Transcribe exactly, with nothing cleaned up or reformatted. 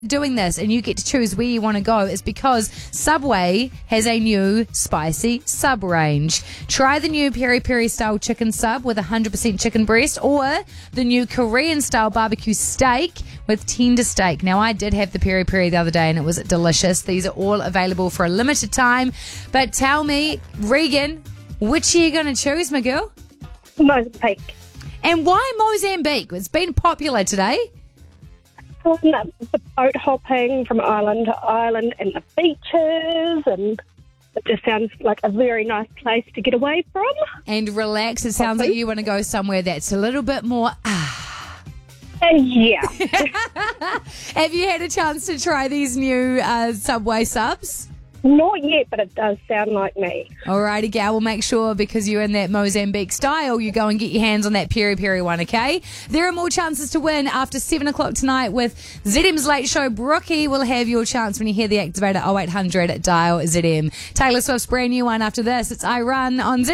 doing this and you get to choose where you want to go is because Subway has a new spicy sub range. Try the new peri peri style chicken sub with one hundred percent chicken breast, or the new Korean style barbecue steak with tender steak. Now, I did have the peri peri the other day and it was delicious. These are all available for a limited time. But tell me, Regan, which are you going to choose, my girl? Mozambique. And why Mozambique? It's been popular today. Um, the boat hopping from island to island and the beaches, and it just sounds like a very nice place to get away from. And relax. It sounds like you want to go somewhere that's a little bit more ah. Uh, yeah. Have you had a chance to try these new uh, Subway subs? Not yet, but it does sound like me. Alrighty, gal. We'll make sure, because you're in that Mozambique style, you go and get your hands on that peri peri one, okay? There are more chances to win after seven o'clock tonight with Z M's Late Show. Brookie will have your chance when you hear the activator oh eight hundred dial Z M. Taylor Swift's brand new one after this. It's I Run on Z M.